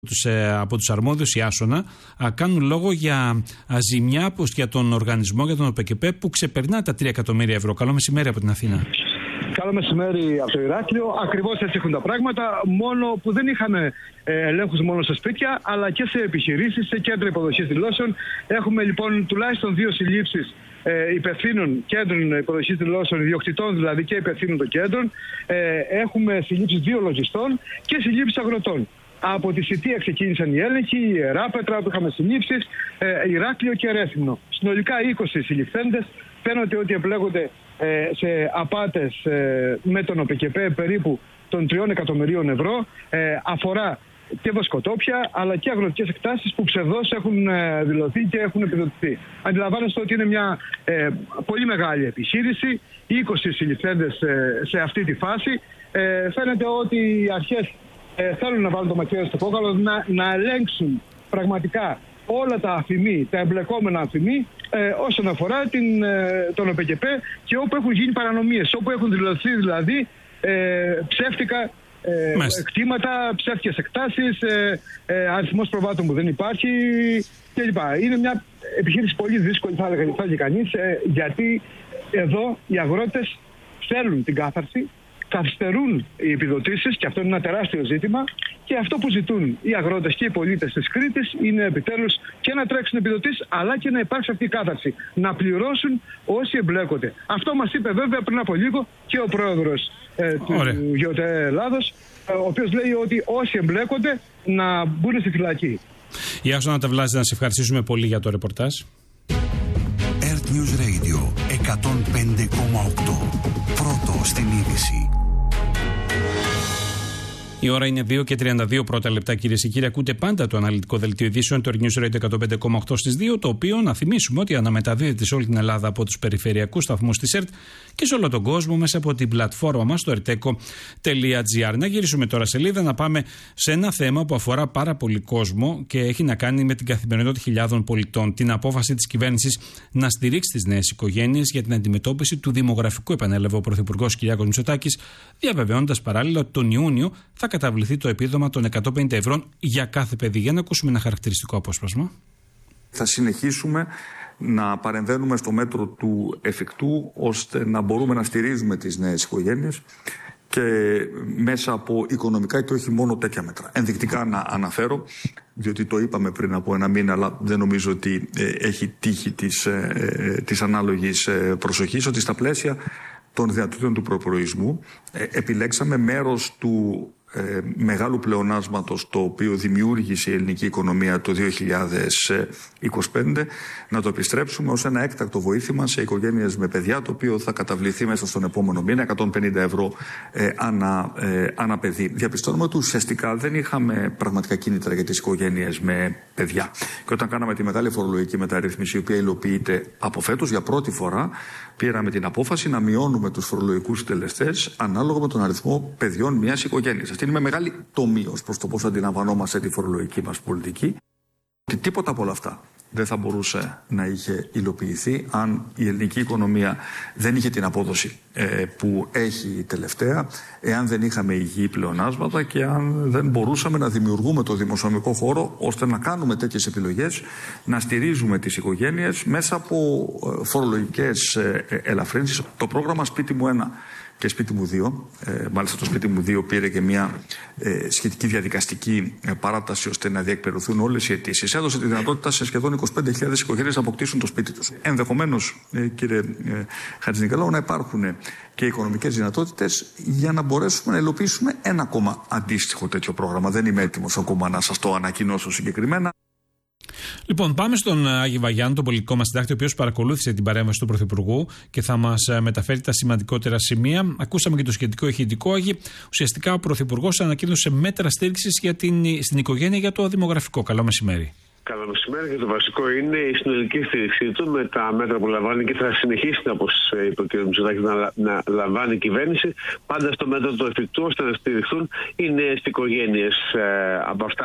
από τους αρμόδιους Ιάσονα κάνουν λόγο για ζημιά για τον οργανισμό, για τον ΟΠΕΚΕΠΕ, που ξεπερνά τα 3 εκατομμύρια ευρώ. Καλό μεσημέρι από την Αθήνα. Καλό μεσημέρι από το Ηράκλειο. Ακριβώς έτσι έχουν τα πράγματα. Μόνο που δεν είχαμε ελέγχους μόνο σε σπίτια, αλλά και σε επιχειρήσεις, σε κέντρα υποδοχής δηλώσεων. Έχουμε λοιπόν τουλάχιστον 2 συλλήψεις υπευθύνων κέντρων υποδοχής δηλώσεων, ιδιοκτητών δηλαδή και υπευθύνων των κέντρων. Έχουμε συλλήψεις 2 λογιστών και συλλήψεις αγροτών. Από τη Σιτία ξεκίνησαν οι έλεγχοι, η Ιεράπετρα που είχαμε συλλήψεις, Ηράκλειο και Ρέθυμνο. Συνολικά 20 συλληφθέντες. Φαίνεται ότι εμπλέκονται σε απάτες με τον ΟΠΕΚΕΠΕ περίπου των 3 εκατομμυρίων ευρώ. Αφορά και βοσκοτόπια αλλά και αγροτικές εκτάσεις που ψευδώς έχουν δηλωθεί και έχουν επιδοτηθεί. Αντιλαμβάνεστε ότι είναι μια πολύ μεγάλη επιχείρηση, 20 συλληφθέντες σε αυτή τη φάση. Φαίνεται ότι οι αρχές θέλουν να βάλουν το μακριά στο κόκαλο, να ελέγξουν πραγματικά όλα τα αφημί, τα εμπλεκόμενα αφημί όσον αφορά τον ΟΠΕΚΕΠΕ και όπου έχουν γίνει παρανομίες, όπου έχουν δηλωθεί δηλαδή ψεύτικα κτήματα, ψεύτικες εκτάσεις, αριθμός προβάτων που δεν υπάρχει κλπ. Είναι μια επιχείρηση πολύ δύσκολη, θα έλεγε κανείς, γιατί εδώ οι αγρότες θέλουν την κάθαρση, καθυστερούν οι επιδοτήσεις και αυτό είναι ένα τεράστιο ζήτημα, και αυτό που ζητούν οι αγρότες και οι πολίτες της Κρήτης είναι επιτέλους και να τρέξουν επιδοτήσεις αλλά και να υπάρξει αυτή η κάθαρση, να πληρώσουν όσοι εμπλέκονται. Αυτό μας είπε βέβαια πριν από λίγο και ο πρόεδρος του ΓΕΟΤΕ Ελλάδος, ο οποίος λέει ότι όσοι εμπλέκονται να μπουν στη φυλακή. Ιάσονα Ταβλάζη, να σε ευχαριστήσουμε πολύ για το ρεπορτάζ. Earth News Radio 105,8. Πρώτο στην είδηση. Η ώρα είναι 2 και 32 πρώτα λεπτά, κυρίες και κύριοι. Ακούτε πάντα το αναλυτικό δελτίο ειδήσεων, το News Radio 105,8 στις 2, το οποίο να θυμίσουμε ότι αναμεταδίδεται σε όλη την Ελλάδα από τους περιφερειακούς σταθμούς της ΕΡΤ και σε όλο τον κόσμο μέσα από την πλατφόρμα μας, το erteco.gr. Να γυρίσουμε τώρα σελίδα, να πάμε σε ένα θέμα που αφορά πάρα πολύ κόσμο και έχει να κάνει με την καθημερινότητα χιλιάδων πολιτών. Την απόφαση της κυβέρνησης να στηρίξει τις νέες οικογένειες για την αντιμετώπιση του δημογραφικού, επανέλαβε ο Πρωθυπουργός Κυριάκος Μητσοτάκης, διαβεβαιώντας παράλληλα ότι τον Ιούνιο θα καταβληθεί το επίδομα των 150 ευρώ για κάθε παιδί. Για να ακούσουμε ένα χαρακτηριστικό απόσπασμα. Θα συνεχίσουμε να παρεμβαίνουμε στο μέτρο του εφικτού, ώστε να μπορούμε να στηρίζουμε τις νέες οικογένειες και μέσα από οικονομικά και όχι μόνο τέτοια μέτρα. Ενδεικτικά να αναφέρω, διότι το είπαμε πριν από 1 μήνα, αλλά δεν νομίζω ότι έχει τύχει της ανάλογης προσοχής, ότι στα πλαίσια των δυνατοτήτων του προπολογισμού επιλέξαμε μέρος του μεγάλου πλεονάσματος το οποίο δημιούργησε η ελληνική οικονομία το 2025 να το επιστρέψουμε ως ένα έκτακτο βοήθημα σε οικογένειες με παιδιά, το οποίο θα καταβληθεί μέσα στον επόμενο μήνα 150 ευρώ ανά παιδί. Διαπιστώνουμε ότι ουσιαστικά δεν είχαμε πραγματικά κίνητρα για τις οικογένειες με παιδιά. Και όταν κάναμε τη μεγάλη φορολογική μεταρρύθμιση, η οποία υλοποιείται από φέτος για πρώτη φορά, πήραμε την απόφαση να μειώνουμε τους φορολογικούς συντελεστές ανάλογα με τον αριθμό παιδιών μιας οικογένειας. Αυτή είναι μια μεγάλη τομή ως προς το πώς αντιλαμβανόμαστε τη φορολογική μας πολιτική. Και τίποτα από όλα αυτά δεν θα μπορούσε να είχε υλοποιηθεί αν η ελληνική οικονομία δεν είχε την απόδοση που έχει τελευταία, εάν δεν είχαμε υγιή πλεονάσματα και αν δεν μπορούσαμε να δημιουργούμε το δημοσιονομικό χώρο ώστε να κάνουμε τέτοιες επιλογές, να στηρίζουμε τις οικογένειες μέσα από φορολογικές ελαφρύνσεις. Το πρόγραμμα Σπίτι μου 1 και Σπίτι μου 2, μάλιστα το Σπίτι μου 2 πήρε και μια σχετική διαδικαστική παράταση ώστε να διεκπαιρεωθούν όλες οι αιτήσεις. Έδωσε τη δυνατότητα σε σχεδόν 25.000 οικογένειες να αποκτήσουν το σπίτι τους. Ενδεχομένως, κύριε Χατζηνικολάου, να υπάρχουν και οικονομικές δυνατότητες για να μπορέσουμε να υλοποιήσουμε ένα ακόμα αντίστοιχο τέτοιο πρόγραμμα. Δεν είμαι έτοιμος ακόμα να σας το ανακοινώσω συγκεκριμένα. Λοιπόν, πάμε στον Άγη Βαγιάννη, τον πολιτικό μας συντάκτη, ο οποίος παρακολούθησε την παρέμβαση του Πρωθυπουργού και θα μας μεταφέρει τα σημαντικότερα σημεία. Ακούσαμε και το σχετικό ηχητικό. Άγη, ουσιαστικά ο Πρωθυπουργός ανακοίνωσε μέτρα στήριξης στην οικογένεια για το δημογραφικό. Καλό μεσημέρι. Καλό μεσημέρι, και το βασικό είναι η συνολική στήριξή του με τα μέτρα που λαμβάνει και θα συνεχίσει, όπως είπε ο κ. Μητσοτάκης, να λαμβάνει η κυβέρνηση, πάντα στο μέτρο του εφικτού, ώστε να στηριχθούν οι νέες οικογένειες από αυτά τα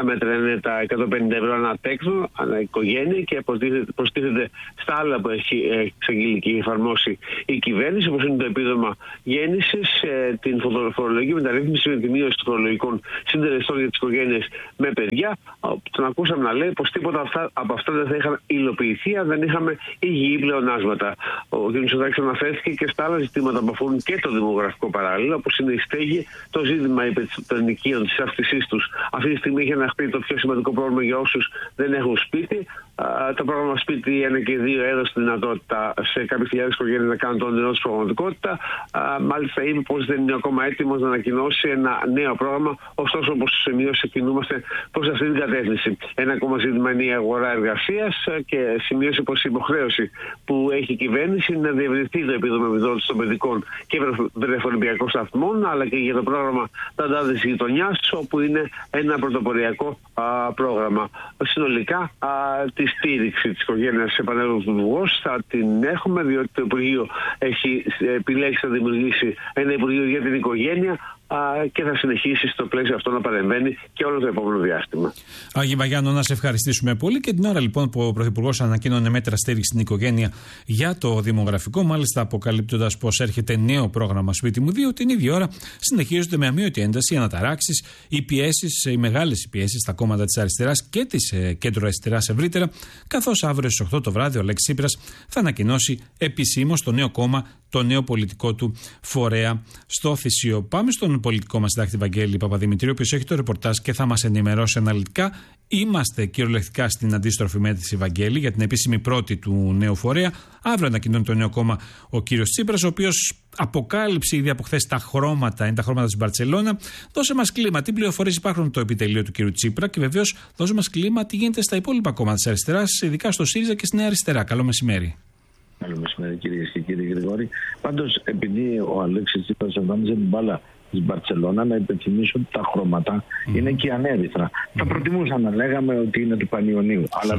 τα μέτρα είναι τα 150 ευρώ ανά τέκνο, ανά οικογένεια και προστίθεται στα άλλα που έχει εξαγγείλει και εφαρμόσει η κυβέρνηση, όπως είναι το επίδομα γέννησης, την φορολογική μεταρρύθμιση με τη μείωση των φορολογικών συντελεστών για τις οικογένειες με παιδιά. Τον ακούσαμε να λέει πως τίποτα από αυτά δεν θα είχαν υλοποιηθεί αν δεν είχαμε υγιή πλεονάσματα. Ο κ. Μητσοτάκης αναφέρθηκε και στα άλλα ζητήματα που αφορούν και το δημογραφικό παράλληλο, όπως είναι η στέγη, το ζήτημα των ενοικίων, της αύξησής τους. Αυτή τη στιγμή έχει αναχθεί το πιο σημαντικό πρόβλημα για όσους δεν έχουν σπίτι. Το πρόγραμμα Σπίτι 1 και 2 έδωσε τη δυνατότητα σε κάποιες χιλιάδες οικογένειες να κάνουν το όνειρό τους πραγματικότητα. Μάλιστα, είπε πως δεν είναι ακόμα έτοιμος να ανακοινώσει ένα νέο πρόγραμμα. Ωστόσο, όπως σημείωσε, κινούμαστε προς αυτή την κατεύθυνση. Ένα ακόμα ζήτημα είναι η αγορά εργασίας και σημείωσε πως η υποχρέωση που έχει η κυβέρνηση είναι να διευρυνθεί το επίδομα επιδότησης των παιδικών και βρεφονιπιακών σταθμών, αλλά και για το πρόγραμμα Ταντάδες Γειτονιάς, όπου είναι ένα πρωτοποριακό πρόγραμμα. Συνολικά, τη στήριξη της οικογένειας επανέλθοντας θα την έχουμε, διότι το Υπουργείο έχει επιλέξει να δημιουργήσει ένα Υπουργείο για την οικογένεια και θα συνεχίσει στο πλαίσιο αυτό να παρεμβαίνει και όλο το επόμενο διάστημα. Άγιε Βαγιάννο, να σε ευχαριστήσουμε πολύ. Και την ώρα λοιπόν που ο Πρωθυπουργός ανακοίνωνε μέτρα στήριξη στην οικογένεια για το δημογραφικό, μάλιστα αποκαλύπτοντας πως έρχεται νέο πρόγραμμα Σπίτι μου 2, την ίδια ώρα συνεχίζονται με αμείωτη ένταση οι αναταράξεις, οι πιέσεις, οι μεγάλες πιέσεις στα κόμματα της αριστεράς και της κέντρο-αριστεράς ευρύτερα, καθώς αύριο στις 8 το βράδυ ο Αλέξης Τσίπρας θα ανακοινώσει επισήμως το νέο κόμμα, το νέο πολιτικό του φορέα στο Θησίο. Πάμε στον πολιτικό μας συντάκτη Βαγγέλη Παπαδημητρίου, ο οποίος έχει το ρεπορτάζ και θα μας ενημερώσει αναλυτικά. Είμαστε κυριολεκτικά στην αντίστροφη μέτρηση, Βαγγέλη, για την επίσημη πρώτη του νέου φορέα. Αύριο ανακοινώνει το νέο κόμμα ο κύριος Τσίπρας, ο οποίος αποκάλυψε ήδη από χθες τα χρώματα, είναι τα χρώματα της Μπαρτσελώνα. Δώσε μας κλίμα, τι πληροφορίες υπάρχουν από το επιτελείο του κύριου Τσίπρα και βεβαίως δώσε μας κλίμα τι γίνεται στα υπόλοιπα κόμματα της αριστεράς, ειδικά στο ΣΥΡΙΖΑ και στη Νέα Αριστερά. Καλό μεσημέρι. Καλό μεσημέρι, κυρίες και κύριοι Γρηγόρη. Πάντως, επειδή ο Αλέξης Τσίπρας εμφάνιζε την μπάλα της Μπαρτσελώνα, να υπενθυμίσω ότι τα χρώματα είναι και ανέριθρα. Θα προτιμούσα να λέγαμε ότι είναι του Πανιωνίου. Αλλά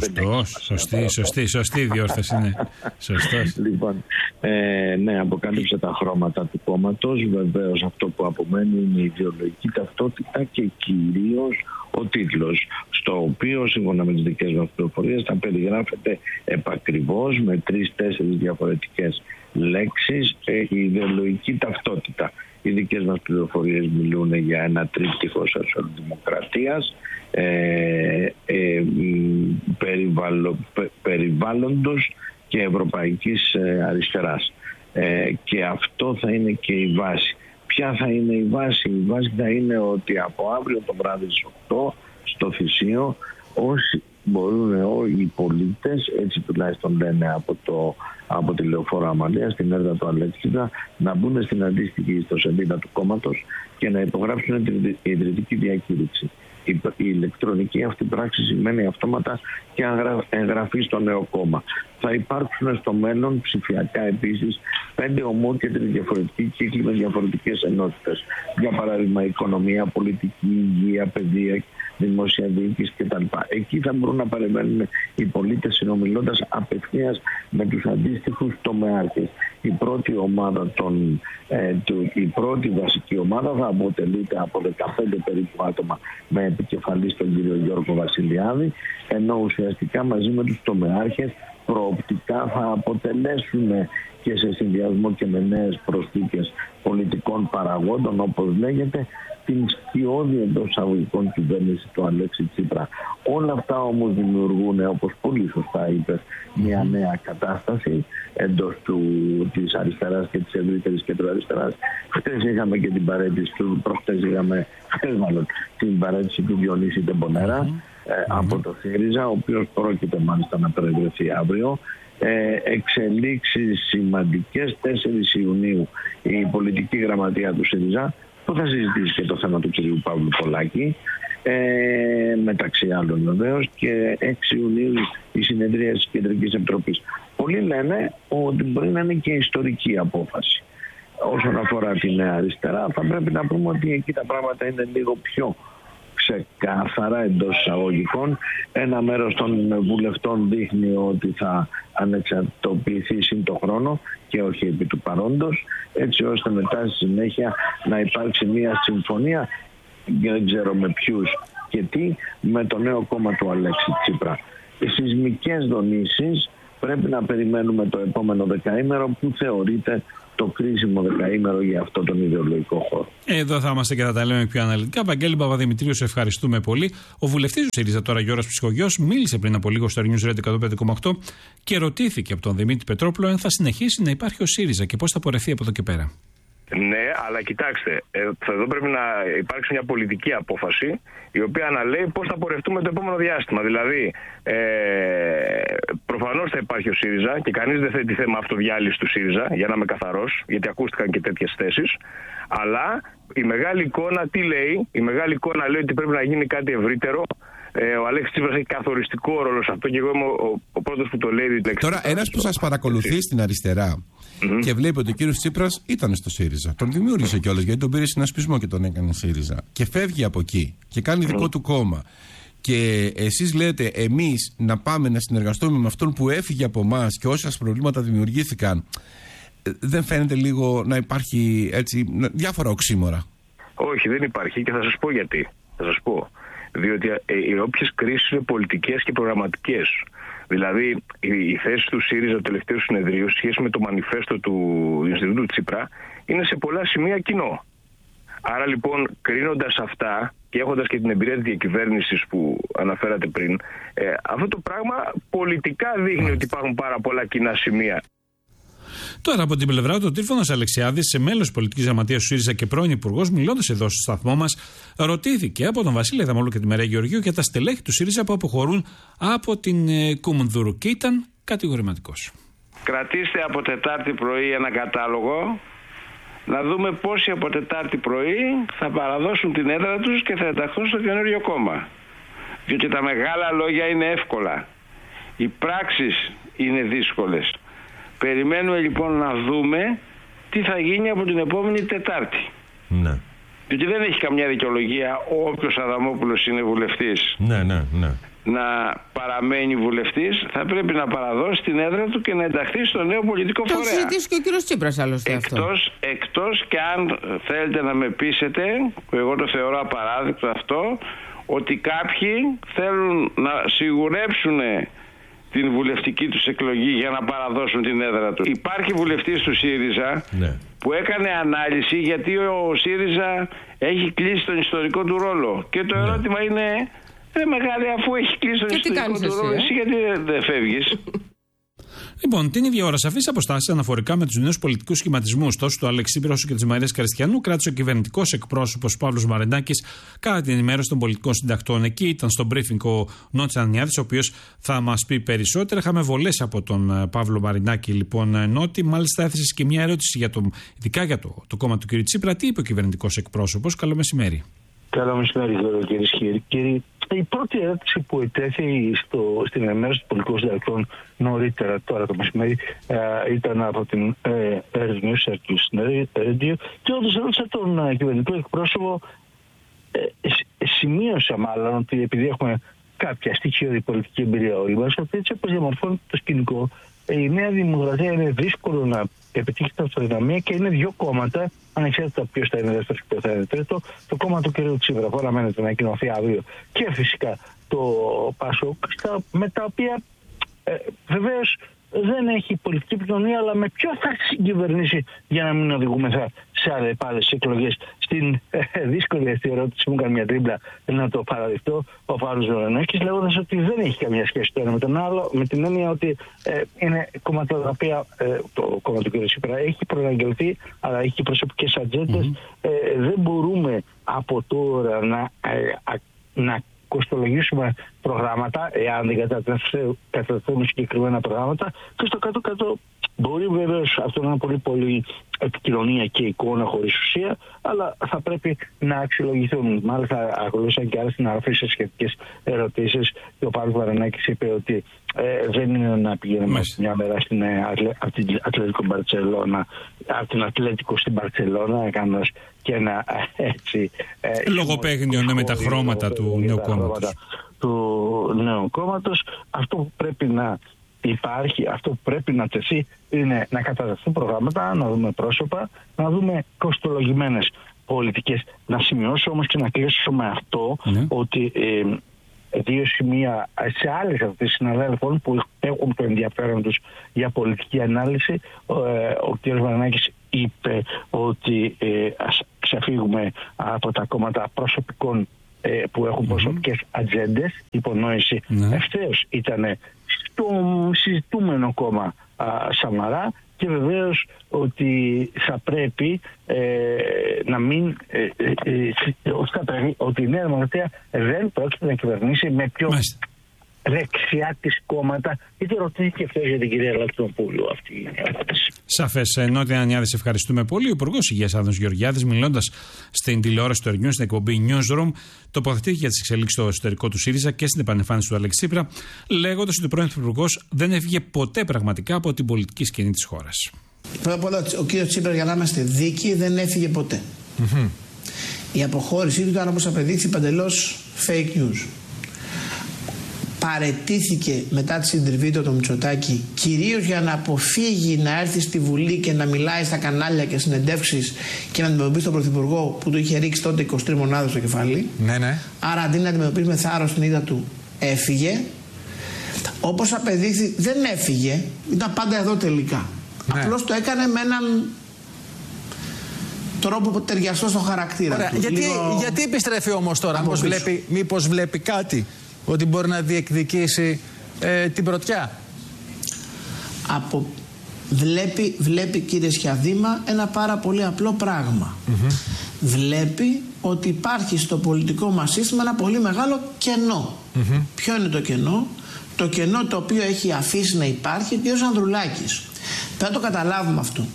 σωστή διόρθωση, ναι. Σωστός. Λοιπόν, ναι, αποκάλυψε τα χρώματα του κόμματος. Βεβαίως αυτό που απομένει είναι η ιδεολογική ταυτότητα και κυρίως ο τίτλος, στο οποίο σύμφωνα με τις δικές μας πληροφορίες θα περιγράφεται επακριβώς με 3-4 διαφορετικές λέξεις η ιδεολογική ταυτότητα. Οι δικές μας πληροφορίες μιλούν για ένα τρίπτυχο σοσιαλδημοκρατίας, περιβάλλοντος και ευρωπαϊκής αριστεράς. Και αυτό θα είναι και η βάση. Ποια θα είναι η βάση? Η βάση θα είναι ότι από αύριο το βράδυ στις 8 στο Θησίο όσοι μπορούν, οι πολίτες, έτσι τουλάχιστον λένε από τη Λεωφόρο Αμαλία στην έδρα του Αλέξινα, να μπουν στην αντίστοιχη ιστοσελίδα του κόμματος και να υπογράψουν την ιδρυτική διακήρυξη. Η ηλεκτρονική αυτή πράξη σημαίνει αυτόματα και εγγραφή στο νέο κόμμα. Θα υπάρξουν στο μέλλον ψηφιακά επίσης 5 ομόκεντροι διαφορετικοί κύκλοι με διαφορετικές ενότητες. Για παράδειγμα, οικονομία, πολιτική, υγεία, παιδεία, δημόσια διοίκηση κτλ. Εκεί θα μπορούν να παρεμβαίνουν οι πολίτες συνομιλώντας απευθείας με τους αντίστοιχους τομεάρχες. Η πρώτη ομάδα η πρώτη βασική ομάδα θα αποτελείται από 15 περίπου άτομα με επικεφαλή τον κύριο Γιώργο Βασιλιάδη, ενώ ουσιαστικά μαζί με τους τομεάρχες προοπτικά θα αποτελέσουν και σε συνδυασμό και με νέες προσθήκες πολιτικών παραγόντων, όπως λέγεται, την σκιώδη εντός εισαγωγικών κυβέρνηση του Αλέξη Τσίπρα. Όλα αυτά όμως δημιουργούν, όπως πολύ σωστά είπες, μια νέα κατάσταση εντός της αριστεράς και της ευρύτερης κεντροαριστεράς. Χτες είχαμε και την παρέτηση του, την παρέτηση του Διονύση Τεμπονέρα από το ΣΥΡΙΖΑ, ο οποίος πρόκειται μάλιστα να προεδρευτεί αύριο. Εξελίξεις σημαντικές. 4 Ιουνίου η πολιτική γραμματεία του ΣΥΡΙΖΑ, που θα συζητήσει και το θέμα του κυρίου Παύλου Πολάκη, μεταξύ άλλων βεβαίως, και 6 Ιουνίου η συνεδρία της Κεντρικής Επιτροπής. Πολλοί λένε ότι μπορεί να είναι και ιστορική απόφαση. Όσον αφορά την Νέα Αριστερά, θα πρέπει να πούμε ότι εκεί τα πράγματα είναι λίγο πιο ξεκάθαρα εντός εισαγωγικών. Ένα μέρος των βουλευτών δείχνει ότι θα ανεξαρτητοποιηθεί σύν το χρόνο και όχι επί του παρόντος, έτσι ώστε μετά στη συνέχεια να υπάρξει μια συμφωνία δεν ξέρω με ποιους και τι, με το νέο κόμμα του Αλέξη Τσίπρα. Οι σεισμικές δονήσεις πρέπει να περιμένουμε το επόμενο δεκαήμερο, που θεωρείται το κρίσιμο δεκαήμερο για αυτό τον ιδεολογικό χώρο. Εδώ θα είμαστε και θα τα λέμε πιο αναλυτικά. Βαγγέλη Παπαδημητρίου, σε ευχαριστούμε πολύ. Ο βουλευτής του ΣΥΡΙΖΑ τώρα, Γιώργος Ψυχογιός, μίλησε πριν από λίγο στο News Radio 105,8 και ρωτήθηκε από τον Δημήτρη Πετρόπουλο αν θα συνεχίσει να υπάρχει ο ΣΥΡΙΖΑ και πώς θα πορευτεί από εδώ και πέρα. Ναι, αλλά κοιτάξτε, εδώ πρέπει να υπάρξει μια πολιτική απόφαση η οποία να λέει πώς θα πορευτούμε το επόμενο διάστημα. Δηλαδή, προφανώς θα υπάρχει ο ΣΥΡΙΖΑ και κανείς δεν θέτει θέμα αυτοδιάλυσης του ΣΥΡΙΖΑ, για να είμαι καθαρός, γιατί ακούστηκαν και τέτοιες θέσεις. Αλλά η μεγάλη εικόνα τι λέει? Η μεγάλη εικόνα λέει ότι πρέπει να γίνει κάτι ευρύτερο. Ο Αλέξης Τσίπρας έχει καθοριστικό ρόλο σε αυτό και εγώ είμαι ο πρώτος που το λέει. Τώρα, ένας που σας παρακολουθεί στην αριστερά και βλέπει ότι ο κύριος Τσίπρας ήταν στο ΣΥΡΙΖΑ, τον δημιούργησε κιόλας γιατί τον πήρε συνασπισμό και τον έκανε ΣΥΡΙΖΑ, και φεύγει από εκεί και κάνει δικό του κόμμα. Και εσείς λέτε εμείς να πάμε να συνεργαστούμε με αυτόν που έφυγε από εμάς και όσα προβλήματα δημιουργήθηκαν. Δεν φαίνεται λίγο να υπάρχει έτσι διάφορα οξύμορα? Όχι, δεν υπάρχει και θα σας πω γιατί. Θα σας πω. Διότι οι όποιες κρίσεις είναι πολιτικές και προγραμματικές. Δηλαδή, η θέση του ΣΥΡΙΖΑ, του τελευταίου συνεδρίου, σχέση με το μανιφέστο του Ινστιτούτου Τσίπρα, είναι σε πολλά σημεία κοινό. Άρα λοιπόν, κρίνοντας αυτά και έχοντας και την εμπειρία της διακυβέρνησης που αναφέρατε πριν, αυτό το πράγμα πολιτικά δείχνει ότι υπάρχουν πάρα πολλά κοινά σημεία. Τώρα, από την πλευρά του, ο Τρίφωνας Αλεξιάδης, σε μέλος πολιτικής γραμματείας του ΣΥΡΙΖΑ και πρώην υπουργός, μιλώντας εδώ στο σταθμό μας, ρωτήθηκε από τον Βασίλη Δαμόλου και τη Μαρία Γεωργίου για τα στελέχη του ΣΥΡΙΖΑ που αποχωρούν από την Κουμουνδούρου και ήταν κατηγορηματικός. Κρατήστε από Τετάρτη πρωί ένα κατάλογο, να δούμε πόσοι από Τετάρτη πρωί θα παραδώσουν την έδρα τους και θα ενταχθούν στο καινούριο κόμμα. Διότι τα μεγάλα λόγια είναι εύκολα. Οι πράξεις είναι δύσκολες. Περιμένουμε λοιπόν να δούμε τι θα γίνει από την επόμενη Τετάρτη. Ναι. Διότι δεν έχει καμιά δικαιολογία όποιος Αδαμόπουλος είναι βουλευτής να παραμένει βουλευτής. Θα πρέπει να παραδώσει την έδρα του και να ενταχθεί στο νέο πολιτικό φορέα. Το συζητήσει και ο κύριος Τσίπρας άλλωστε αυτό. Εκτός και αν θέλετε να με πείσετε, που εγώ το θεωρώ απαράδεκτο αυτό, ότι κάποιοι θέλουν να σιγουρέψουν την βουλευτική τους εκλογή για να παραδώσουν την έδρα του. Υπάρχει βουλευτής του ΣΥΡΙΖΑ που έκανε ανάλυση γιατί ο ΣΥΡΙΖΑ έχει κλείσει τον ιστορικό του ρόλο. Και το ερώτημα είναι, μεγάλη, αφού έχει κλείσει τον ιστορικό του ρόλο, εσύ γιατί δεν φεύγεις? Λοιπόν, την ίδια ώρα, σαφείς αποστάσεις αναφορικά με τους νέους πολιτικούς σχηματισμούς τόσο του Αλέξη Τσίπρα όσο και της Μαρίας Καριστιανού κράτησε ο κυβερνητικός εκπρόσωπος Παύλος Μαρινάκης κατά την ενημέρωση των πολιτικών συντακτών. Εκεί ήταν στο briefing ο Νότης Ανιάδης, ο οποίος θα μας πει περισσότερα. Είχαμε βολές από τον Παύλο Μαρινάκη, λοιπόν, Νότη. Μάλιστα, έθεσε και μια ερώτηση ειδικά για το κόμμα του κ. Τσίπρα. Τι είπε ο κυβερνητικός εκπρόσωπος? Καλό μεσημέρι. Καλό μεσημέρι, κυρίες και κύριοι. Η πρώτη ερώτηση που ετέθη στην ενημέρωση των πολιτικών συντακτών νωρίτερα, τώρα το μεσημέρι, ήταν από την Earth News του Radio και όντως ρώτησα τον κυβερνητικό εκπρόσωπο, σημείωσα μάλλον ότι επειδή έχουμε κάποια στοιχειώδη πολιτική εμπειρία όλοι μας, ότι έτσι όπως διαμορφώνεται το σκηνικό, η Νέα Δημοκρατία είναι δύσκολο να επιτύχει την αυτοδυναμία και είναι δύο κόμματα, ανεξάρτητα ποιος θα είναι δεύτερο και ποιος θα είναι τρίτο, το κόμμα του κ. Τσίπρα που αναμένεται να κοινωθεί αύριο και φυσικά το ΠΑΣΟΚ, με τα οποία βεβαίως δεν έχει πολιτική επικοινωνία, αλλά με ποιο θα συγκυβερνήσει για να μην οδηγούμεθα σε άλλες εκλογές. Στην δύσκολη αυτή ερώτηση μου έκανε μια τρίμπλα να το παραδειχτώ ο Παύλος Μαρινάκης, λέγοντας ότι δεν έχει καμία σχέση το ένα με τον άλλο, με την έννοια ότι είναι κόμματα τα οποία το κόμμα του κ. Τσίπρα έχει προαναγγελθεί, αλλά έχει και προσωπικές ατζέντες. Δεν μπορούμε από τώρα να κοστολογήσουμε προγράμματα, εάν δεν κατατεθούν συγκεκριμένα προγράμματα, και στο κάτω-κάτω μπορεί βεβαίως αυτό να είναι πολύ πολύ επικοινωνία και εικόνα χωρίς ουσία, αλλά θα πρέπει να αξιολογηθούν. Μάλιστα, ακολούθησαν και άλλες συναρροφήσεις σχετικές ερωτήσεις και ο Παύλος Μαρινάκης είπε ότι δεν είναι να πηγαίνουμε μια μέρα από την Ατλέτικο Μπαρτσελώνα, από την Ατλέτικο στην Μπαρτσελώνα, κάνοντας και ένα έτσι λογοπαίγνιο με τα χρώματα του νέου κόμματος. Του νέου κόμματος. Αυτό που πρέπει να υπάρχει, αυτό που πρέπει να τεθεί είναι να κατατεθούν προγράμματα, να δούμε πρόσωπα, να δούμε κοστολογημένες πολιτικές. Να σημειώσω όμως και να κλείσω με αυτό ότι δύο σημεία σε άλλες αυτές συναδέλφων που έχουν το ενδιαφέρον τους για πολιτική ανάλυση. Ο κ. Βαρανάκης είπε ότι ας ξεφύγουμε από τα κόμματα προσωπικών που έχουν προσωπικές ατζέντες. Υπονόηση ευθέως ήταν στο συζητούμενο κόμμα Σαμαρά, και βεβαίως ότι θα πρέπει να μην ότι η Νέα Δημοκρατία δεν πρόκειται να κυβερνήσει με πιο δεξιά της κόμματα. Είτε ρωτήθηκε ευθέως για την κυρία Λακτινοπούλου αυτή η ερώτηση. Σαφές. Νότια Ανιάδη, ευχαριστούμε πολύ. Ο Υπουργός Υγείας Άδωνης Γεωργιάδης, μιλώντας στην τηλεόραση του Ερνιού, στην εκπομπή Newsroom, τοποθετήθηκε για τις εξελίξεις στο εσωτερικό του ΣΥΡΙΖΑ και στην επανεμφάνιση του Αλέξη Τσίπρα, λέγοντας ότι ο πρώην Υπουργός δεν έφυγε ποτέ πραγματικά από την πολιτική σκηνή της χώρας. Πρώτα απ' όλα, ο κύριος Τσίπρα, για να είμαστε δίκαιοι, δεν έφυγε ποτέ. Η αποχώρησή του ήταν, όπως απεδείχθη, παντελώς fake news. Παραιτήθηκε μετά τη συντριβή του το Μητσοτάκη, κυρίως για να αποφύγει να έρθει στη Βουλή και να μιλάει στα κανάλια και συνεντεύξεις και να αντιμετωπίσει τον Πρωθυπουργό που του είχε ρίξει τότε 23 μονάδες στο κεφάλι. Άρα αντί να αντιμετωπίσει με θάρρος την ήττα του, έφυγε. Όπως απεδείχθη, δεν έφυγε, ήταν πάντα εδώ τελικά. Απλώς το έκανε με έναν τρόπο που ταιριαστό στο χαρακτήρα του. Γιατί επιστρέφει όμως τώρα, μήπως βλέπει κάτι, ότι μπορεί να διεκδικήσει την πρωτιά? Βλέπει, κύριε Σιαδήμα, ένα πάρα πολύ απλό πράγμα. Βλέπει ότι υπάρχει στο πολιτικό μας σύστημα ένα πολύ μεγάλο κενό. Ποιο είναι το κενό? Το κενό το οποίο έχει αφήσει να υπάρχει ο κ. Ανδρουλάκης. Πρέπει να το καταλάβουμε αυτό.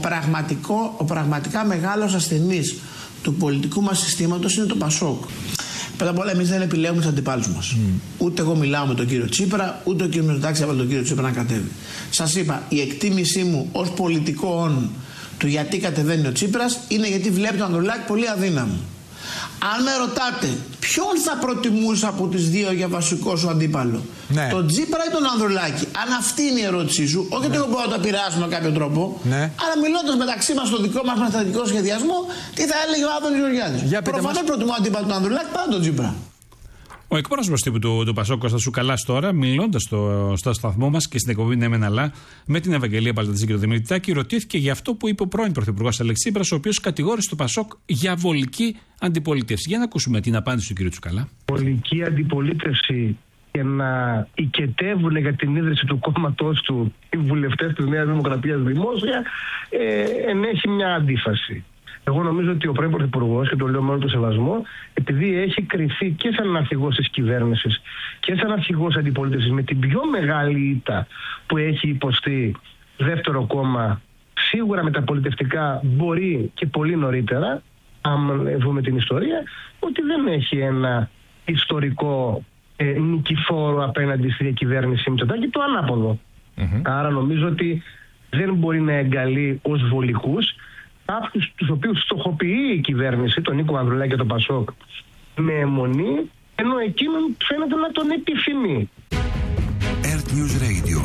Ο πραγματικά μεγάλος ασθενής του πολιτικού μας συστήματος είναι το Πασόκ. Πρώτα απ' όλα, εμείς δεν επιλέγουμε τους αντιπάλους μας. Ούτε εγώ μιλάω με τον κύριο Τσίπρα, ούτε ο κύριος Μητσοτάκης έβαλε τον κύριο Τσίπρα να κατέβει. Σας είπα, η εκτίμησή μου ως πολιτικών του γιατί κατεβαίνει ο Τσίπρας είναι γιατί βλέπει τον Ανδρουλάκη πολύ αδύναμο. Αν με ρωτάτε ποιον θα προτιμούσα από τις δύο για βασικό σου αντίπαλο, τον Τσίπρα ή τον Ανδρουλάκη? Αν αυτή είναι η ερώτησή σου, όχι ότι εγώ μπορώ να το επηρεάσω με κάποιο τρόπο, αλλά μιλώντας μεταξύ μας στο δικό μας στρατηγικό σχεδιασμό, τι θα έλεγε ο Άδωνης Γεωργιάδης? Προφανώς προτιμώ αντίπαλο τον Ανδρουλάκη πάνω τον Τσίπρα. Ο εκπρόσωπος τύπου του Πασόκ, Κώστας Τσουκαλάς, τώρα, μιλώντας στο σταθμό μας και στην εκπομπή Ναι Μεν Αλλά με την Ευαγγελία Παλτατζή και τον Δημήτρη Τάκη, ρωτήθηκε για αυτό που είπε ο πρώην Πρωθυπουργός Αλέξη Τσίπρας, ο οποίος κατηγόρησε το Πασόκ για βολική αντιπολίτευση. Για να ακούσουμε την απάντηση του κ. Τσουκαλά. Βολική αντιπολίτευση και να οικετεύουν για την ίδρυση του κόμματός του οι βουλευτές της Νέας Δημοκρατίας δημόσια ενέχει μια αντίφαση. Εγώ νομίζω ότι ο πρώην Πρωθυπουργός, και το λέω με όλο το σεβασμό, επειδή έχει κριθεί και σαν αρχηγός της κυβέρνησης και σαν αρχηγός αντιπολίτευσης με την πιο μεγάλη ήττα που έχει υποστεί δεύτερο κόμμα, σίγουρα μεταπολιτευτικά μπορεί και πολύ νωρίτερα, αν δούμε την ιστορία, ότι δεν έχει ένα ιστορικό νικηφόρο απέναντι στη διακυβέρνηση Μητσοτάκη, το ανάποδο. Άρα νομίζω ότι δεν μπορεί να εγκαλεί ως βολικούς κάποιους τους οποίους στοχοποιεί η κυβέρνηση, τον Νίκο Ανδρουλάκη και τον Πασόκ, με αιμονή, ενώ εκείνον φαίνεται να τον επιθυμεί. Earth News Radio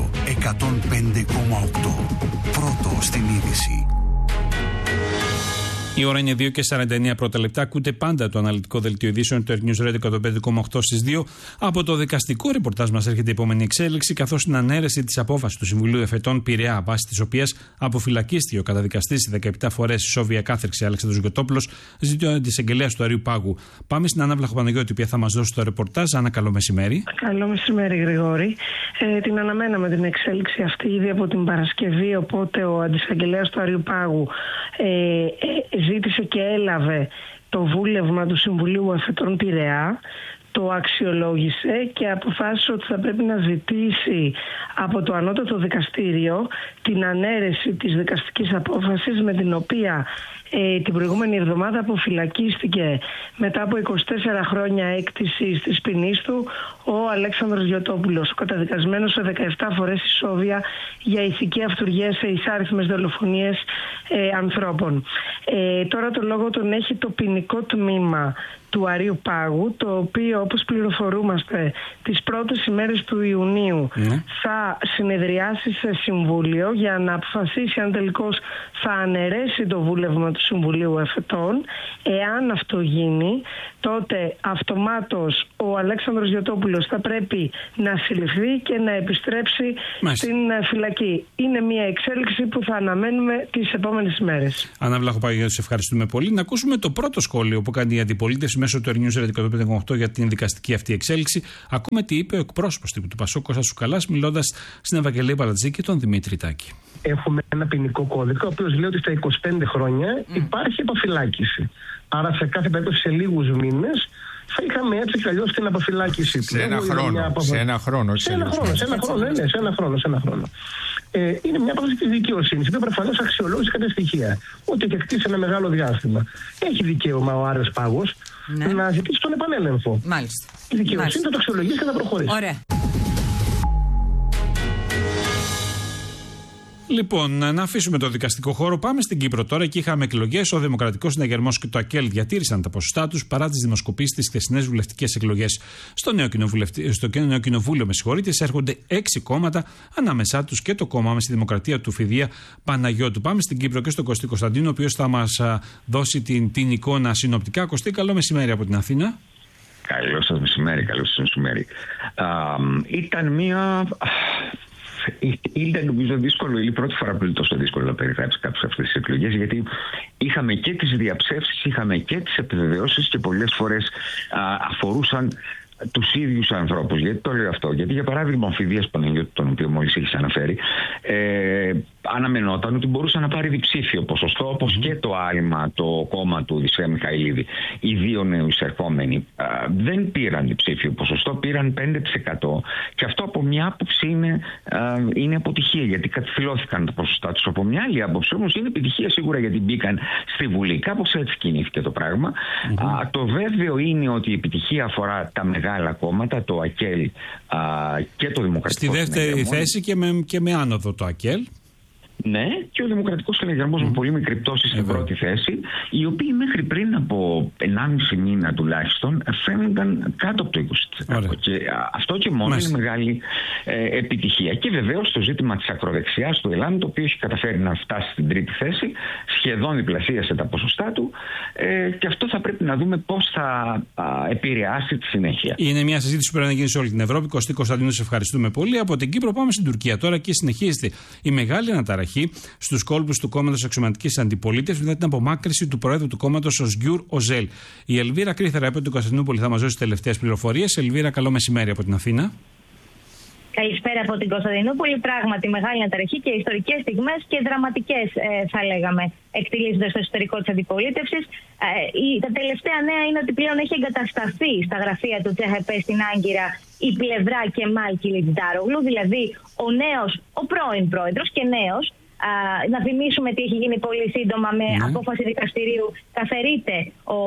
105,8. Πρώτο στην είδηση. Η ώρα είναι 2:49 πρώτα λεπτά. Ακούτε πάντα το αναλυτικό δελτίο ειδήσεων του Earth News Radio 105,8 στις 2. Από το δικαστικό ρεπορτάζ μας έρχεται η επόμενη εξέλιξη, καθώς την ανέρεση της απόφασης του Συμβουλίου Εφετών Πειραιά, βάσει της οποίας αποφυλακίστηκε ο καταδικαστής 17 φορές ισόβια κάθριξη Αλέξανδρος Γιωτόπουλος, ζητώνει τη εισαγγελέα του Αριού Πάγου. Πάμε στην Άννα Βλαχοπαναγιώτη, η οποία θα μας δώσει το ρεπορτάζ. Άννα, καλό μεσημέρι. Καλό μεσημέρι, Γρηγόρη. Την αναμέναμε την εξέλιξη αυτή ήδη από την Παρασκευή, οπότε ο αντισαγγελέας του Αριού Πάγου ζήτησε και έλαβε το βούλευμα του Συμβουλίου Εφετών Πειραιά, το αξιολόγησε και αποφάσισε ότι θα πρέπει να ζητήσει από το ανώτατο δικαστήριο την ανέρεση της δικαστικής απόφασης με την οποία την προηγούμενη εβδομάδα αποφυλακίστηκε μετά από 24 χρόνια έκτησης της ποινής του ο Αλέξανδρος Γιωτόπουλος, καταδικασμένος σε 17 φορές ισόβια για ηθική αυτουργία σε εισάριθμες δολοφονίες ανθρώπων. Τώρα το λόγο τον έχει το ποινικό τμήμα του Αρείου Πάγου, το οποίο, όπως πληροφορούμαστε, τις πρώτες ημέρες του Ιουνίου θα συνεδριάσει σε συμβούλιο για να αποφασίσει αν τελικώς θα αναιρέσει το βούλευμα του Συμβουλίου Εφετών. Εάν αυτό γίνει, τότε αυτομάτως ο Αλέξανδρος Γιωτόπουλος θα πρέπει να συλληφθεί και να επιστρέψει στην φυλακή. Είναι μια εξέλιξη που θα αναμένουμε τις επόμενες ημέρες. Άννα Βλαχοπαγιώτη, σε ευχαριστούμε πολύ. Να ακούσουμε το πρώτο σχόλιο που κάνει η αντιπολίτευση μέσω του News 105,8 για την δικαστική αυτή εξέλιξη. Ακούμε τι είπε ο εκπρόσωπος του Πασόκ, Κώστας Τσουκαλάς, μιλώντας στην Ευαγγελία Παλατζή και τον Δημήτρη Τάκη. Έχουμε ένα ποινικό κώδικα, ο οποίος λέει ότι στα 25 χρόνια υπάρχει αποφυλάκηση. Άρα σε κάθε περίπτωση σε λίγους μήνες θα είχαμε έτσι κι αλλιώς την αποφυλάκηση. Σε ένα χρόνο. Σε ένα χρόνο. Είναι μια απόφαση της δικαιοσύνης, που προφανώς αξιολόγησε κατά στοιχεία. Ότι και κτίσει ένα μεγάλο διάστημα. Έχει δικαίωμα ο Άρης Πάγος να ζητήσει τον επανέλεγχο. Μάλιστα. Η δικαιοσύνη θα το αξιολογήσει και θα προχωρήσει. Ωραία. Λοιπόν, να αφήσουμε το δικαστικό χώρο. Πάμε στην Κύπρο τώρα. Εκεί είχαμε εκλογές. Ο Δημοκρατικός Συναγερμός και το ΑΚΕΛ διατήρησαν τα ποσοστά τους παρά τις δημοσκοπήσεις στις χθεσινές βουλευτικές εκλογές. Στο νέο κοινοβούλιο, έρχονται 6 κόμματα, ανάμεσά τους και το κόμμα με στη Δημοκρατία του Φιδία Παναγιώτου. Πάμε στην Κύπρο και στον Κωστή Κωνσταντίνο, ο οποίος θα μας δώσει την εικόνα συνοπτικά. Κωστή, καλό μεσημέρι από την Αθήνα. Καλό σας μεσημέρι. Ήταν μια. Ήταν νομίζω δύσκολο, είναι η πρώτη φορά που είναι τόσο δύσκολο να περιγράψει κάποιος αυτές τις εκλογές, γιατί είχαμε και τις διαψεύσεις, είχαμε και τις επιβεβαιώσεις και πολλές φορές αφορούσαν τους ίδιους ανθρώπους. Γιατί το λέω αυτό? Γιατί για παράδειγμα ο Φιδίας Παναγιώτου, τον οποίο μόλις έχεις αναφέρει, αναμενόταν ότι μπορούσε να πάρει διψήφιο ποσοστό, όπως και το Άλμα, το κόμμα του Οδυσσέα Μιχαηλίδη. Οι δύο νεοεισερχόμενοι δεν πήραν διψήφιο ποσοστό, πήραν 5%. Και αυτό από μια άποψη είναι αποτυχία, γιατί κατηφυλώθηκαν τα ποσοστά τους. Από μια άλλη άποψη όμως είναι επιτυχία σίγουρα, γιατί μπήκαν στη Βουλή. Κάπως έτσι κινήθηκε το πράγμα. Το βέβαιο είναι ότι η επιτυχία αφορά τα μεγάλα κόμματα, το ΑΚΕΛ και το Δημοκρατικό. Στη δεύτερη θέση και με άνοδο το ΑΚΕΛ. Ναι, και ο Δημοκρατικός Συναγερμός με πολύ μικρή πτώση στην πρώτη θέση, οι οποίοι μέχρι πριν από 1,5 μήνα τουλάχιστον φαίνονταν κάτω από το 20%. Και αυτό και μόνο είναι μεγάλη επιτυχία. Και βεβαίως το ζήτημα της ακροδεξιάς του ΕΛΑΜ, το οποίο έχει καταφέρει να φτάσει στην τρίτη θέση, σχεδόν διπλασίασε τα ποσοστά του, και αυτό θα πρέπει να δούμε πώς θα επηρεάσει τη συνέχεια. Είναι μια συζήτηση που πρέπει να γίνει σε όλη την Ευρώπη. Κωστή Κωνσταντίνου, σε ευχαριστούμε πολύ. Από την Κύπρο πάμε στην Τουρκία τώρα και συνεχίζεται η μεγάλη αναταραχή στους κόλπους του κόμματος Αξιωματικής Αντιπολίτευσης μετά την απομάκρυνση του προέδρου του κόμματος Οσγιούρ Οζέλ. Η Ελβίρα Κρίθερα από την Κωνσταντινούπολη θα μας δώσει τις τελευταίες πληροφορίες. Ελβίρα, καλό μεσημέρι από την Αθήνα. Καλησπέρα από την Κωνσταντινούπολη. Πράγματι, μεγάλη αναταραχή και ιστορικές στιγμές και δραματικές, θα λέγαμε, εκτελήσονται στο εσωτερικό της αντιπολίτευσης. Τα τελευταία νέα είναι ότι πλέον έχει εγκατασταθεί στα γραφεία του CHP στην Άγκυρα η πλευρά Κεμάλ Κιλιτζάρογλου, δηλαδή ο πρώην πρόεδρος και νέος. Να θυμίσουμε τι έχει γίνει πολύ σύντομα με απόφαση δικαστηρίου. Καθαιρείται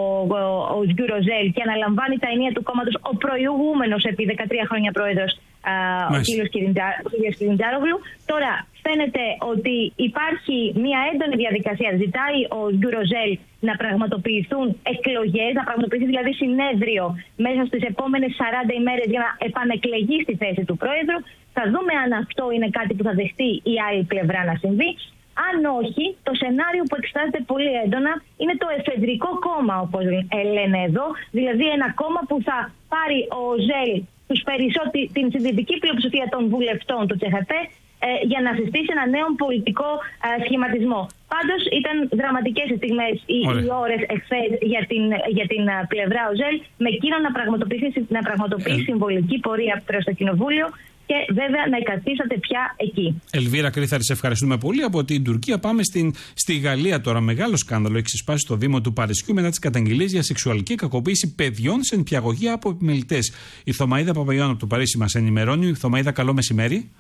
ο Οσγιούρ Οζέλ και αναλαμβάνει τα ενία του κόμματος ο προηγούμενος επί 13 χρόνια πρόεδρος, ο κ. Κιλιτζάρογλου. Τώρα φαίνεται ότι υπάρχει μια έντονη διαδικασία. Ζητάει ο Οσγιούρ Οζέλ να πραγματοποιηθούν εκλογές, να πραγματοποιηθεί δηλαδή συνέδριο μέσα στις επόμενες 40 ημέρες για να επανεκλεγεί στη θέση του πρόεδρου. Θα δούμε αν αυτό είναι κάτι που θα δεχτεί η άλλη πλευρά να συμβεί. Αν όχι, το σενάριο που εξετάζεται πολύ έντονα είναι το εφεδρικό κόμμα, όπως λένε εδώ. Δηλαδή ένα κόμμα που θα πάρει ο Οζέλ την συντηρητική πλειοψηφία των βουλευτών του CHP για να συστήσει ένα νέο πολιτικό σχηματισμό. Πάντως ήταν δραματικές στιγμές οι ώρες εχθές για την πλευρά Οζέλ, με εκείνον να πραγματοποιήσει συμβολική πορεία προς το Κοινοβούλιο και βέβαια να εγκαθίσταται πια εκεί. Ελβίρα Κρίθαρη, σε ευχαριστούμε πολύ. Από την Τουρκία πάμε στη Γαλλία τώρα. Μεγάλο σκάνδαλο έχει ξεσπάσει στο Δήμο του Παρισιού μετά τις καταγγελίες για σεξουαλική κακοποίηση παιδιών σε νηπιαγωγεία από επιμελητές. Η Θωμαΐδα Παπαγιάννου από το Παρίσι μας ενημερώνει. Θωμαΐδα, καλό μεσημέρι.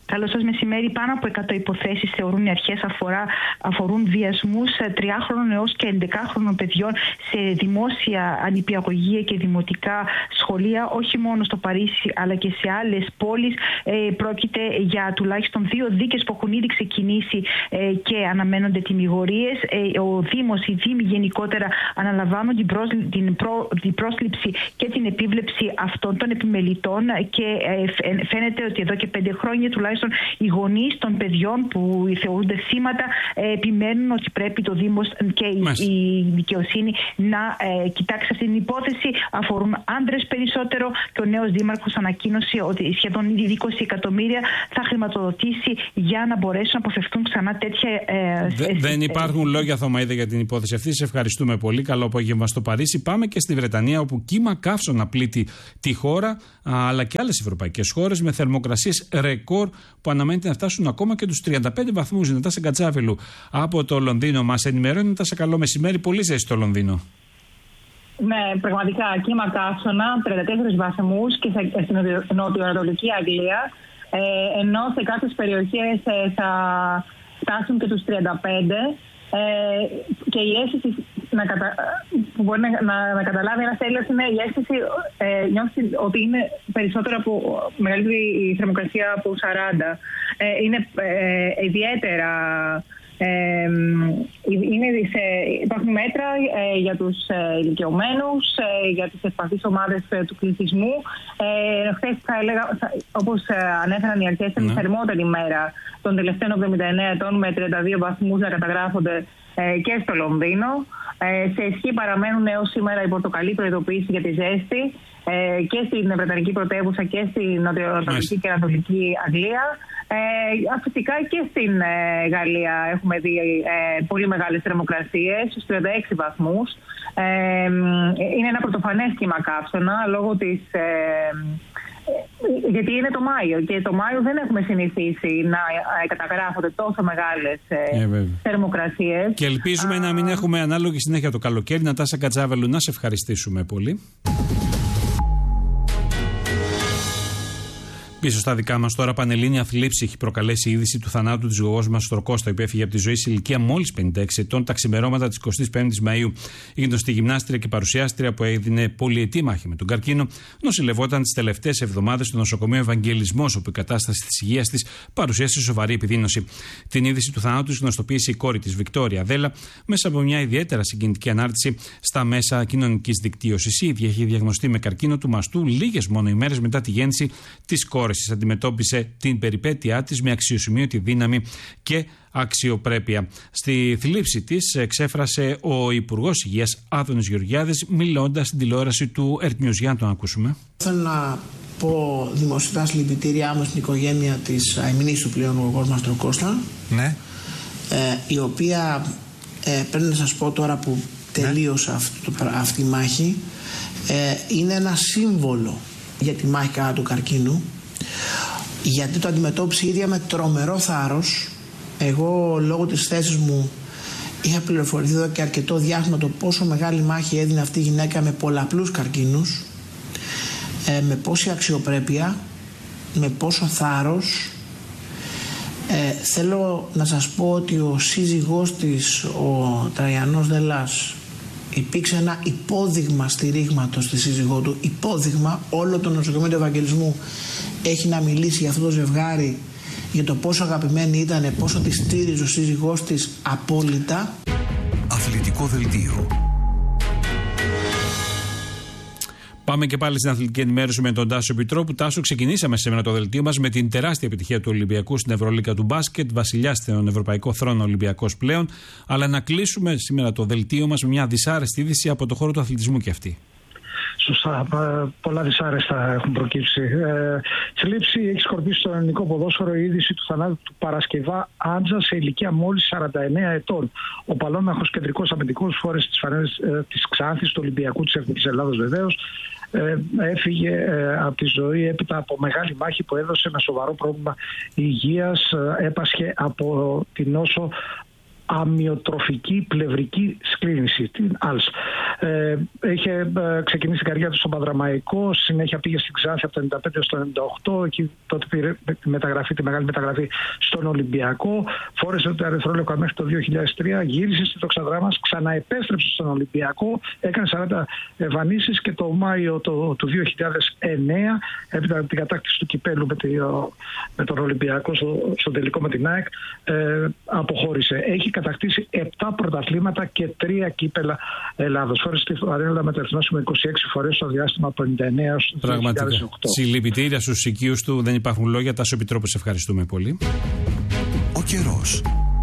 Καλό σας μεσημέρι. Πάνω από 100 υποθέσεις θεωρούν οι αρχές αφορούν βιασμούς 3χρονων έως και 11χρονων παιδιών σε δημόσια ανηπιαγωγεία και δημοτικά σχολεία, όχι μόνο στο Παρίσι αλλά και σε άλλες πόλεις. Πρόκειται για τουλάχιστον 2 δίκες που έχουν ήδη ξεκινήσει και αναμένονται τιμιγορίες. Ο Δήμος, οι Δήμοι γενικότερα αναλαμβάνουν την πρόσληψη και την επίβλεψη αυτών των επιμελητών και φαίνεται ότι εδώ και 5 χρόνια τουλάχιστον οι γονείς των παιδιών που θεωρούνται θύματα επιμένουν ότι πρέπει το Δήμος και η δικαιοσύνη να κοιτάξει αυτή την υπόθεση. Αφορούν άντρες περισσότερο και ο νέος δήμαρχος ανακοίνωσε ότι σχεδόν 20 εκατομμύρια θα χρηματοδοτήσει για να μπορέσουν να αποφευθούν ξανά τέτοια. Δεν υπάρχουν λόγια, Θωμαίδη, για την υπόθεση αυτή. Σε ευχαριστούμε πολύ. Καλό απόγευμα στο Παρίσι. Πάμε και στη Βρετανία, όπου κύμα καύσωνα πλήττει τη χώρα, αλλά και άλλες ευρωπαϊκές χώρες, με θερμοκρασίες ρεκόρ που αναμένεται να φτάσουν ακόμα και τους 35 βαθμούς. Νατάσα Κατσάβελου από το Λονδίνο μας ενημερώνει. Νατάσα, καλό μεσημέρι. Πολύ ζέστη στο Λονδίνο. Ναι, πραγματικά κύμα καύσωνα, 34 βαθμούς και στην νοτιοανατολική Αγγλία, ενώ σε κάποιες περιοχές θα φτάσουν και τους 35. Και η αίσθηση που μπορεί να καταλάβει ένας Έλληνας είναι η αίσθηση, νιώθει ότι είναι περισσότερο από μεγαλύτερη η θερμοκρασία από 40. Είναι ιδιαίτερα. Υπάρχουν μέτρα για τους ηλικιωμένους, για τις ευπαθείς ομάδες του πληθυσμού. Χθες θα έλεγα, όπως ανέφεραν οι αρχές, είναι η θερμότερη μέρα των τελευταίων 79 ετών, με 32 βαθμούς να καταγράφονται και στο Λονδίνο. Σε ισχύ παραμένουν έως σήμερα η πορτοκαλί προειδοποίηση για τη ζέστη και στην Βρετανική πρωτεύουσα και στην νοτιοανατολική και ανατολική Αγγλία. Φυσικά και στην Γαλλία έχουμε δει πολύ μεγάλες θερμοκρασίες, στους 36 βαθμούς. Είναι ένα πρωτοφανές κύμα καύσωνα λόγω της... γιατί είναι το Μάιο και το Μάιο δεν έχουμε συνηθίσει να καταγράφονται τόσο μεγάλες θερμοκρασίες. Και ελπίζουμε να μην έχουμε ανάλογη συνέχεια το καλοκαίρι. Νατάσα Κατσάβελου, να σε ευχαριστήσουμε πολύ. Πίσω στα δικά μας τώρα, πανελλήνια θλίψη έχει προκαλέσει η είδηση του θανάτου της γογός μας Στροκώστα, που έφυγε από τη ζωή σε ηλικία μόλις 56 ετών τα ξημερώματα της 25ης Μαΐου. Έγινε στη γυμνάστρια και παρουσιάστρια που έδινε πολυετή μάχη με τον καρκίνο. Νοσηλευόταν τις τελευταίες εβδομάδες στο νοσοκομείο Ευαγγελισμός, όπου η κατάσταση της υγείας της παρουσίασε σοβαρή επιδείνωση. Την είδηση του θανάτου της γνωστοποίησε η κόρη της, Βικτόρια Αδέλα, μέσα από μια ιδιαίτερα συγκινητική ανάρτηση στα μέσα κοινωνικής δικτύωσης. Η ίδια έχει διαγνωστεί με καρκίνο του μαστού λίγες μόνο ημέρες μετά τη γέννηση της κόρης. Αντιμετώπισε την περιπέτειά της με αξιοσημείωτη δύναμη και αξιοπρέπεια. Στη θλίψη της εξέφρασε ο Υπουργός Υγείας Άδωνης Γεωργιάδης, μιλώντας στην τηλεόραση του Earth News. Για να τον ακούσουμε. Θέλω να πω δημοσιογραφικά συλληπιτήριά μου στην οικογένεια της αημνής του πλέον γογός μας Στροκώστα, ναι. Η οποία πρέπει να σας πω τώρα που τελείωσε αυτή η μάχη, είναι ένα σύμβολο για τη μάχη κατά του καρκίνου, γιατί το αντιμετώπισε η ίδια με τρομερό θάρρος. Εγώ λόγω της θέσης μου είχα πληροφορηθεί εδώ και αρκετό διάστημα το πόσο μεγάλη μάχη έδινε αυτή η γυναίκα με πολλαπλούς καρκίνους, με πόση αξιοπρέπεια, με πόσο θάρρος. Θέλω να σας πω ότι ο σύζυγός της, ο Τραγιανός Δελάς, υπήρξε ένα υπόδειγμα στηρίγματος στη σύζυγό του. Υπόδειγμα. Όλο το νοσοκομείο του Ευαγγελισμού έχει να μιλήσει για αυτό το ζευγάρι, για το πόσο αγαπημένη ήταν, πόσο τη στήριζε ο σύζυγός της απόλυτα. Αθλητικό δελτίο. Πάμε και πάλι στην αθλητική ενημέρωση με τον Τάσο Επιτρόπου. Τάσο, ξεκινήσαμε σήμερα το δελτίο μας με την τεράστια επιτυχία του Ολυμπιακού στην Ευρωλίγκα του μπάσκετ, βασιλιάς στον Ευρωπαϊκό Θρόνο Ολυμπιακός πλέον. Αλλά να κλείσουμε σήμερα το δελτίο μας με μια δυσάρεστη είδηση από το χώρο του αθλητισμού και αυτή. Σωστά. Πολλά δυσάρεστα έχουν προκύψει. Θλίψη έχει σκορπίσει στο ελληνικό ποδόσφαιρο η είδηση του θανάτου του Παρασκευά Άντζα σε ηλικία μόλις 49 ετών. Ο παλόμαχος κεντρικός αμυντικός φόρεσε τις φανέλες της Ξάνθης, του Ολυμπιακού της Εθνικής Ελλάδος βεβαίως. Έφυγε από τη ζωή έπειτα από μεγάλη μάχη που έδωσε ένα σοβαρό πρόβλημα υγείας. Έπασχε από την νόσο αμυοτροφική πλευρική σκλήνηση, την ALS. Είχε ξεκινήσει την καριέρα του στον Παδραμαϊκό, συνέχεια πήγε στην Ξάνθη από το 95 στο 98, εκεί τότε πήρε τη μεγάλη μεταγραφή στον Ολυμπιακό, φόρεσε το ερυθρόλευκο μέχρι το 2003, γύρισε στη Τοξαδρά μας, ξαναεπέστρεψε στον Ολυμπιακό, έκανε 40 εμφανίσεις και το Μάιο του 2009, έπειτα από την κατάκτηση του κυπέλου με τον Ολυμπιακό στο τελικό με την ΑΕΚ, αποχώρησε. Έχει κατακτήσει 7 πρωταθλήματα και 3 κύπελα Ελλάδος. Φόρεσε τη Αρένα Μετεθνώσιμο 26 φορές στο διάστημα από το 1999 έως το 2008. Πραγματικά. Συλληπιτήρια στους οικείους του, δεν υπάρχουν λόγια. Τάσο Επιτρόπου, σε ευχαριστούμε πολύ. Ο καιρός.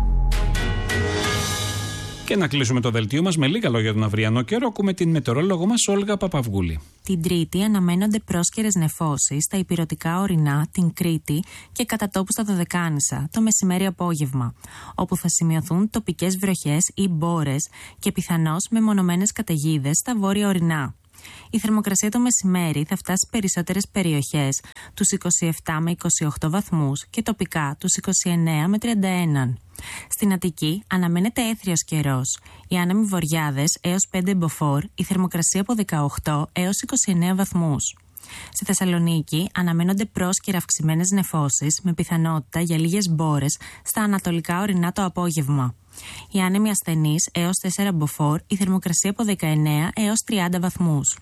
Και να κλείσουμε το δελτίο μας με λίγα λόγια για τον αυριανό καιρό. Ακούμε την μετεωρολόγο μας Όλγα Παπαυγούλη. Την Τρίτη αναμένονται πρόσκαιρες νεφώσεις στα ηπειρωτικά ορεινά, την Κρήτη και κατά τόπου στα Δωδεκάνησα το μεσημέρι-απόγευμα, όπου θα σημειωθούν τοπικές βροχές ή μπόρες και πιθανώς μεμονωμένες καταιγίδες στα βόρεια ορεινά. Η θερμοκρασία το μεσημέρι θα φτάσει σε περισσότερες περιοχές τους 27 με 28 βαθμούς και τοπικά τους 29 με 31. Στην Αττική αναμένεται έθριος καιρός. Οι άνεμοι βορειάδες έως 5 μποφόρ, η θερμοκρασία από 18 έως 29 βαθμούς. Στη Θεσσαλονίκη αναμένονται πρόσκαιρα αυξημένες νεφώσεις με πιθανότητα για λίγες μπόρες στα ανατολικά ορεινά το απόγευμα. Οι άνεμοι ασθενείς έως 4 μποφόρ, η θερμοκρασία από 19 έως 30 βαθμούς.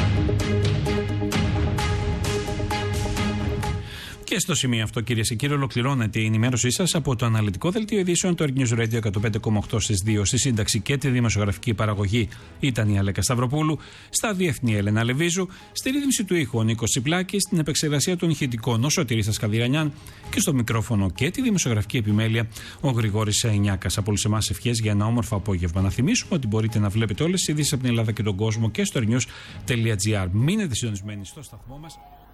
Και στο σημείο αυτό, κυρίες και κύριοι, ολοκληρώνεται η ενημέρωσή σας από το αναλυτικό δελτίο ειδήσεων του News Radio 105,8 στις 2. Στη σύνταξη και τη δημοσιογραφική παραγωγή ήταν η Αλέκα Σταυροπούλου, στα διεθνή Έλενα Λεβίζου, στη ρύθμιση του ήχου ο Νίκος Τσιπλάκης, στην επεξεργασία των ηχητικών ο Σωτήρης Καδηρανιάν και στο μικρόφωνο και τη δημοσιογραφική επιμέλεια ο Γρηγόρης Σαηνιάκας. Από όλους εμάς ευχές για ένα όμορφο απόγευμα. Να θυμίσουμε ότι μπορείτε να βλέπετε όλες τις ειδήσεις από την Ελλάδα και τον κόσμο και στο news.gr. Μείνετε συντονισμένοι στο σταθμό μας.